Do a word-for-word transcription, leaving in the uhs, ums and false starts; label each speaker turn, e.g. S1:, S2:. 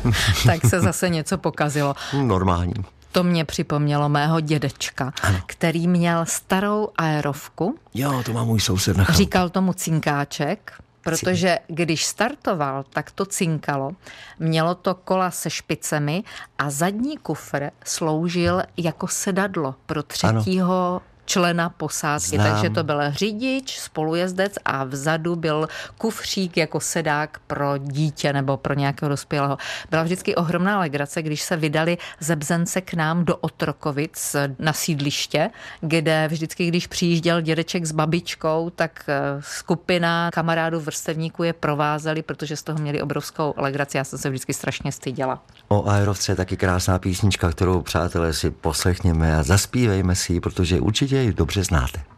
S1: tak se zase něco pokazilo.
S2: Normální.
S1: To mě připomnělo mého dědečka, ano. který měl starou aerovku.
S2: Jo, to má můj soused na chalu.
S1: Říkal tomu cinkáček, protože když startoval, tak to cinkalo. Mělo to kola se špicemi a zadní kufr sloužil jako sedadlo pro třetího ano. člena posádky,
S2: Znám.
S1: Takže to byl řidič, spolujezdec a vzadu byl kufřík jako sedák pro dítě nebo pro nějakého dospělého. Byla vždycky ohromná legrace, když se vydali zebzence k nám do Otrokovic na sídliště, kde vždycky, když přijížděl dědeček s babičkou, tak skupina kamarádů vrstevníků je provázeli, protože z toho měli obrovskou legraci. Já jsem se vždycky strašně styděla.
S2: O aerovce je taky krásná písnička, kterou, přátelé, si poslechněme a zaspívejme si ji, protože určitě ji dobře znáte.